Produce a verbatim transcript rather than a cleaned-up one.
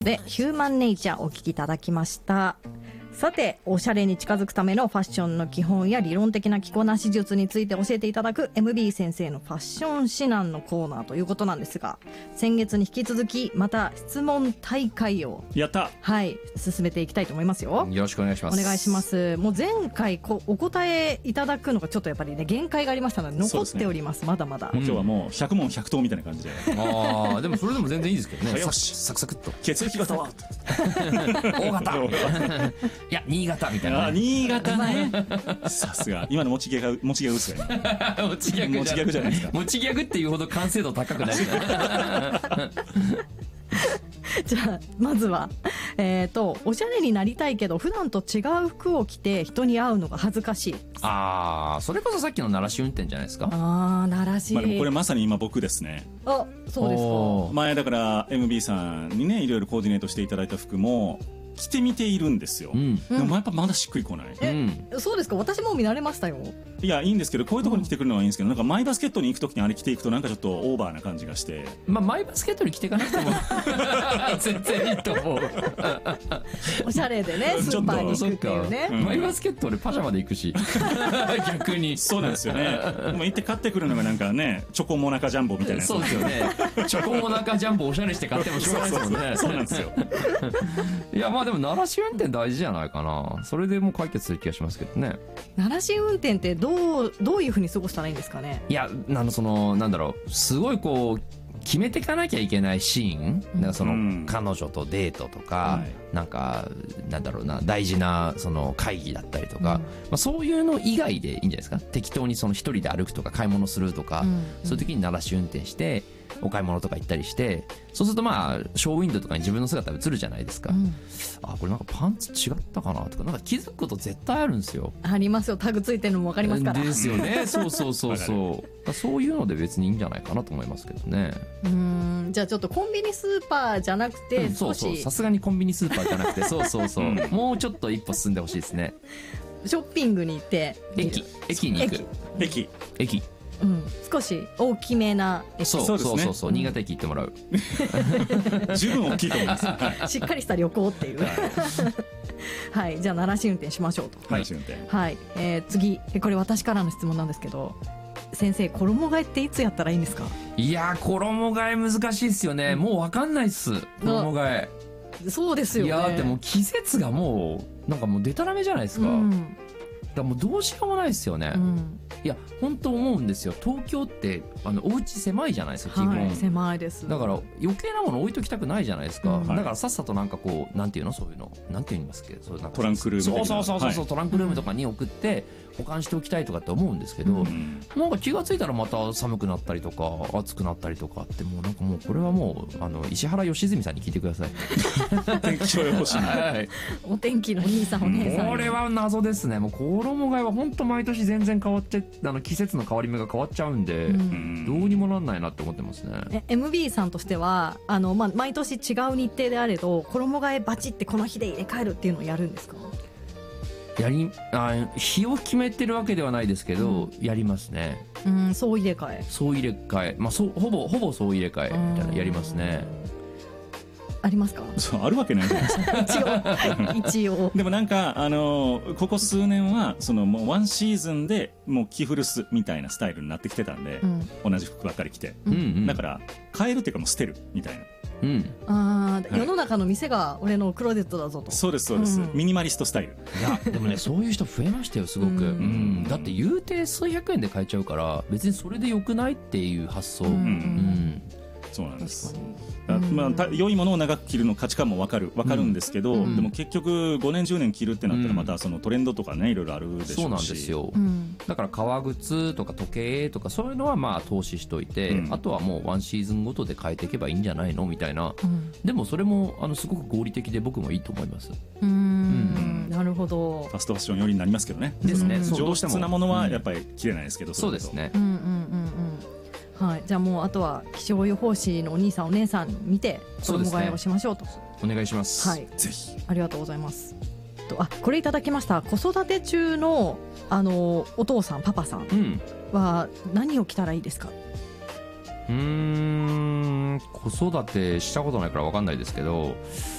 でヒューマンネイチャーお聞きいただきました。さて、おしゃれに近づくためのファッションの基本や理論的な着こなし術について教えていただく エムビー 先生のファッション指南のコーナーということなんですが、先月に引き続きまた質問大会をやったはい進めていきたいと思いますよ。 よろしくお願いします。 お願いします。もう前回こお答えいただくのがちょっとやっぱりね限界がありましたので残っております。まだまだもう今日はもうひゃく問ひゃく答みたいな感じで、 ああでもそれでも全然いいですけどね。 よしサクサクっと血液型は大型いや新潟みたいな、ね、 あ新潟ねさすが今の持ちギャグ持ちギャグですよね持ちギャグ持ちギャグじゃないですか。 持ちギャグっていうほど完成度高くないじゃあまずは、えー、とおしゃれになりたいけど普段と違う服を着て人に会うのが恥ずかしい。 ああそれこそさっきの鳴らし運転じゃないですか。 ああ鳴らし、 まあ、でもこれまさに今僕ですね。 あそうですか。 前だから エムビー さんにねいろいろコーディネートしていただいた服も着てみているんですよ、うん、でもやっぱまだしっくりこない、 え、うん、そうですか。私も見慣れましたよ。 いやいいんですけどこういうところに着てくるのはいいんですけど、なんかマイバスケットに行くときにあれ着ていくとなんかちょっとオーバーな感じがして、 まあマイバスケットに着ていかなくても全然いいと思うおしゃれでねスーパーに行くっていうね、 うん、マイバスケット俺パジャマで行くし逆にそうなんですよねでも行って買ってくるのがなんかねチョコモナカジャンボみたいなやつ。 そうですよねチョコモナカジャンボおしゃれして買ってもしょうがないですもんねそうなんですよいやまあでも鳴らし運転大事じゃないかな。それでもう解決する気がしますけどね。 鳴らし運転ってどうどういう風に過ごしたらいいんですかね。 いやあのそのなんだろうすごいこう決めていかなきゃいけないシーン、うん、なんかその、うん、彼女とデートとか、はい、なんかなんだろうな大事なその会議だったりとか、うんまあ、そういうの以外でいいんじゃないですか。適当にその一人で歩くとか買い物するとか、うん、そういう時に鳴らし運転してお買い物とか行ったりして、そうするとまあショーウィンドウとかに自分の姿映るじゃないですか、うん、あこれなんかパンツ違ったかなとかなんか気づくこと絶対あるんですよ。 ありますよ。タグついてるのも分かりますからですよねそうそうそうそうそういうので別にいいんじゃないかなと思いますけどね。 うーんじゃあちょっとコンビニスーパーじゃなくて、うん、 そうそうさすがにコンビニスーパーじゃなくてそうそうそうもうちょっと一歩進んでほしいですね。 ショッピングに行って駅駅に行く駅駅うん、少し大きめな駅。 そうそうそうそう、うん、新潟駅行ってもらう十分大きいと思います、はい、 しっかりした旅行っていうはい、じゃあ鳴らし運転しましょうと。 鳴らし運転はい、えー、次これ私からの質問なんですけど、先生衣替えっていつやったらいいんですか。 いや衣替え難しいですよね、うん、もう分かんないっす衣替え。 そうですよね。 いやでも季節がもうなんかもうデタラメじゃないですか、うん、だからもうどうしようもないですよね、うん、いや本当思うんですよ。東京ってあのお家狭いじゃないですか基本、 はい、狭いです。 だから余計なもの置いときたくないじゃないですか、うん、だからさっさとなんかこうなんていうのそういうのなんて言いますっけ、そうなんかトランクルームそうそうそうそう、はい、トランクルームとかに送って保管しておきたいとかって思うんですけど、うん、なんか気がついたらまた寒くなったりとか暑くなったりとかってもうなんかもうこれはもうあの石原良純さんに聞いてください天気予報士に、はい、 お天気のお兄さんお姉さん。 これは謎ですね。もう衣替えは本当毎年全然変わっちゃあの季節の変わり目が変わっちゃうんで、うん、どうにもなんないなって思ってますね。 エムビー さんとしてはあの、まあ、毎年違う日程であれど衣替えバチってこの日で入れ替えるっていうのをやるんですか。 やりあ日を決めてるわけではないですけど、うん、やりますね。 うん総入れ替え総入れ替え、まあ、そうほぼほぼ総入れ替えみたいなやりますね。 ありますか。 そうあるわけないじゃないですか一応一応でもなんかあのここ数年はそのもうワンシーズンでもう着古すみたいなスタイルになってきてたんで、うん、同じ服ばっかり着て、うんうん、だから変えるっていうかもう捨てるみたいな、 うん、あ、はい、世の中の店が俺のクローゼットだぞと。 そうですそうです、うん、ミニマリストスタイル。 いやでもねそういう人増えましたよすごく、うんうん、だって言うて数百円で買えちゃうから別にそれでよくないっていう発想、うんうんうんそうなんです。まあ、良いものを長く着るの価値観も分かる分かるんですけど、うん、でも結局ごねんじゅうねん着るってなったらまたそのトレンドとかねいろいろあるでしょうし。 そうなんですよ、うん、だから革靴とか時計とかそういうのはまあ投資しといて、うん、あとはもうワンシーズンごとで変えていけばいいんじゃないのみたいな、うん、でもそれもあのすごく合理的で僕もいいと思います。 うーん、うん、なるほど。 ファストファッション寄りになりますけどね。 ですね、 上質なものはやっぱり着れないですけど、 そうですね、 うんうんうんうん、はい、じゃあもうあとは気象予報士のお兄さんお姉さん見て衣替えをしましょうと。 お願いします、 はい、 ぜひ。 ありがとうございます。あ、これいただきました。子育て中のあのお父さんパパさんは何を着たらいいですか。 うーん子育てしたことないから分かんないですけど、